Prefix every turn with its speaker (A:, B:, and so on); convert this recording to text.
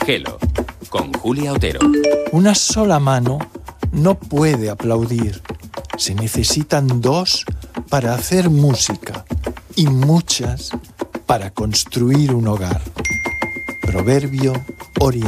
A: Gelo, con Julia Otero.
B: Una sola mano no puede aplaudir. Se necesitan dos para hacer música y muchas para construir un hogar. Proverbio oriental.